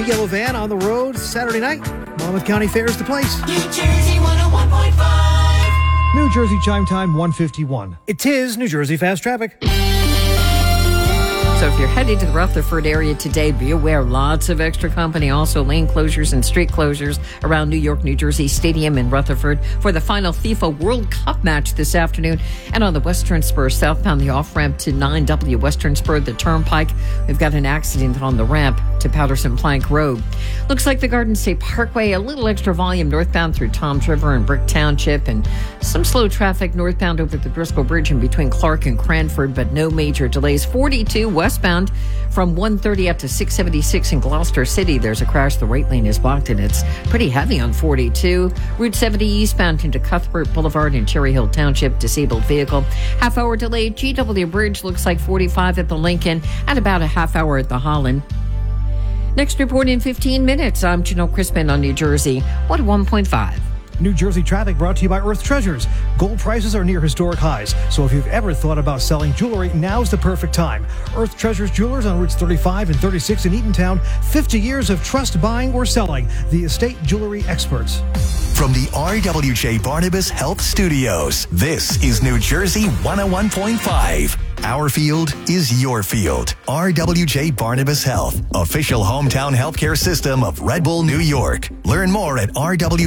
big yellow van on the road Saturday night. Monmouth County Fair is the place. New Jersey 101.5. New Jersey Chime Time 1:51. It is New Jersey Fast Traffic. So if you're heading to the Rutherford area today, be aware lots of extra company. Also lane closures and street closures around New York, New Jersey Stadium in Rutherford for the final FIFA World Cup match this afternoon. And on the Western Spur, southbound the off-ramp to 9W Western Spur, the Turnpike, we've got an accident on the ramp to Patterson Plank Road. Looks like the Garden State Parkway, a little extra volume northbound through Toms River and Brick Township, and some slow traffic northbound over the Driscoll Bridge in between Clark and Cranford, but no major delays. 42 westbound from 130 up to 676 in Gloucester City. There's a crash. The right lane is blocked, and it's pretty heavy on 42. Route 70 eastbound into Cuthbert Boulevard in Cherry Hill Township, disabled vehicle. Half-hour delay. GW Bridge looks like 45 at the Lincoln and about a half hour at the Holland. Next report in 15 minutes. I'm Janelle Crispin on New Jersey 101.5. New Jersey traffic brought to you by Earth Treasures. Gold prices are near historic highs, so if you've ever thought about selling jewelry, now's the perfect time. Earth Treasures Jewelers on routes 35 and 36 in Eatontown. 50 years of trust buying or selling. The estate jewelry experts. From the RWJ Barnabas Health Studios, this is New Jersey 101.5. Our field is your field. RWJ Barnabas Health, official hometown healthcare system of Red Bull, New York. Learn more at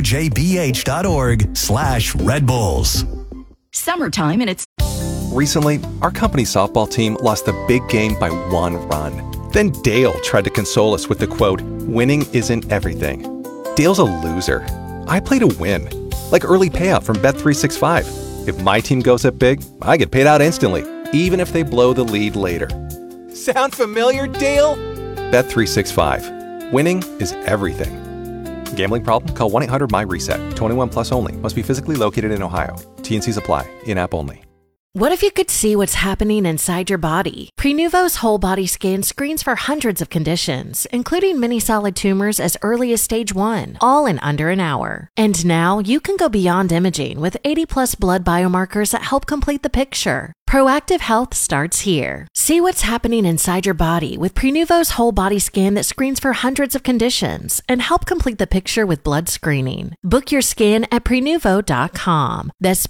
rwjbh.org/Red Bulls. Summertime and it's... Recently, our company softball team lost the big game by 1 run. Then Dale tried to console us with the quote, "Winning isn't everything." Dale's a loser. I play to win, like early payout from Bet365. If my team goes up big, I get paid out instantly, even if they blow the lead later. Sound familiar, Dale? Bet365. Winning is everything. Gambling problem? Call 1-800-MY-RESET. 21 plus only. Must be physically located in Ohio. T&Cs apply. In-app only. What if you could see what's happening inside your body? Prenuvo's whole body scan screens for hundreds of conditions, including many solid tumors as early as stage 1, all in under an hour. And now you can go beyond imaging with 80+ blood biomarkers that help complete the picture. Proactive health starts here. See what's happening inside your body with Prenuvo's whole body scan that screens for hundreds of conditions and help complete the picture with blood screening. Book your scan at Prenuvo.com. That's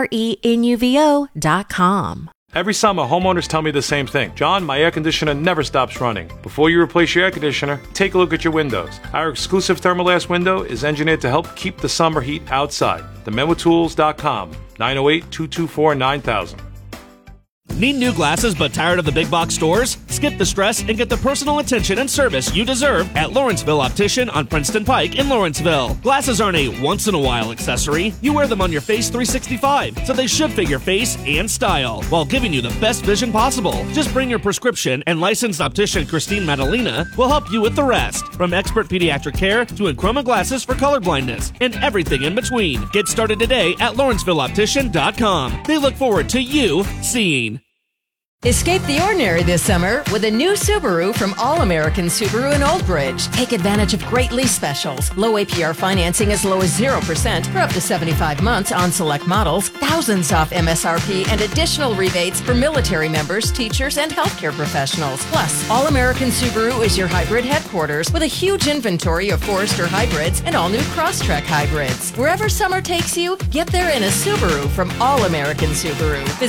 Prenuvo.com. Every summer, homeowners tell me the same thing. John, my air conditioner never stops running. Before you replace your air conditioner, take a look at your windows. Our exclusive Thermalast window is engineered to help keep the summer heat outside. TheMemoTools.com, 908-224-9000. Need new glasses but tired of the big box stores? Skip the stress and get the personal attention and service you deserve at Lawrenceville Optician on Princeton Pike in Lawrenceville. Glasses aren't a once-in-a-while accessory. You wear them on your face 365, so they should fit your face and style while giving you the best vision possible. Just bring your prescription and licensed optician Christine Madalena will help you with the rest. From expert pediatric care to Enchroma glasses for colorblindness and everything in between. Get started today at LawrencevilleOptician.com. They look forward to you seeing. Escape the ordinary this summer with a new Subaru from All American Subaru in Old Bridge. Take advantage of great lease specials. Low APR financing as low as 0% for up to 75 months on select models. Thousands off MSRP and additional rebates for military members, teachers, and healthcare professionals. Plus, All American Subaru is your hybrid headquarters with a huge inventory of Forester hybrids and all new Crosstrek hybrids. Wherever summer takes you, get there in a Subaru from All American Subaru. Visit